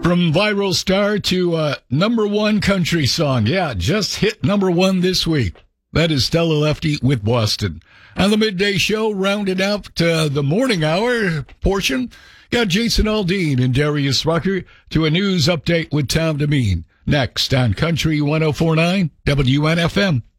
From viral star to number one country song. Yeah, just hit number one this week. That is Stella Lefty with Boston. On the midday show, rounded out the morning hour portion, got Jason Aldean and Darius Rucker to a news update with Tom Demeen. Next on Country 104.9 WNFM.